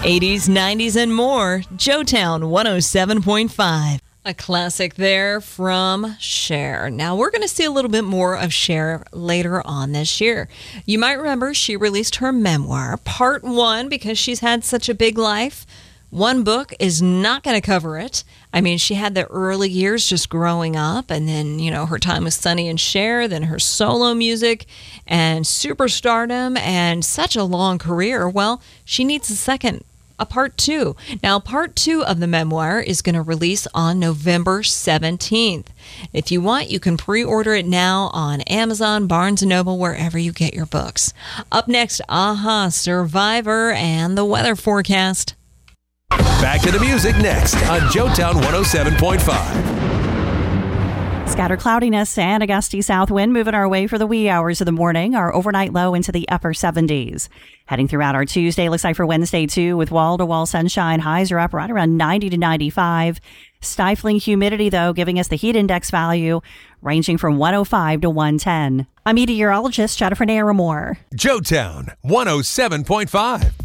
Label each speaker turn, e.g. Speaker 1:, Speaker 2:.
Speaker 1: 80s, 90s, and more. Joetown 107.5. A classic there from Cher. Now, we're going to see a little bit more of Cher later on this year. You might remember she released her memoir, Part 1, because she's had such a big life. One book is not going to cover it. I mean, she had the early years just growing up, and then, her time with Sonny and Cher, then her solo music and superstardom and such a long career. Well, she needs a part 2. Now, part 2 of the memoir is going to release on November 17th. If you want, you can pre-order it now on Amazon, Barnes & Noble, wherever you get your books. Up next, Survivor, and the weather forecast.
Speaker 2: Back to the music next on Joetown 107.5.
Speaker 3: Scattered cloudiness and a gusty south wind moving our way for the wee hours of the morning. Our overnight low into the upper 70s. Heading throughout our Tuesday, looks like for Wednesday too, with wall-to-wall sunshine. Highs are up right around 90 to 95. Stifling humidity, though, giving us the heat index value ranging from 105 to 110. I'm meteorologist Jennifer Naramore.
Speaker 2: Joetown 107.5.